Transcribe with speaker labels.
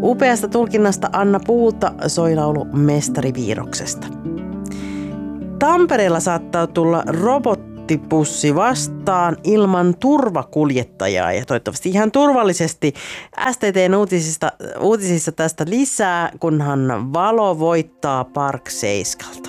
Speaker 1: Upeasta tulkinnasta Anna Puulta soi laulu Mestariviiroksesta. Tampereella saattaa tulla robottipussi vastaan ilman turvakuljettajaa ja toivottavasti ihan turvallisesti. STT:n uutisissa tästä lisää, kunhan Valo voittaa Park 7:ltä.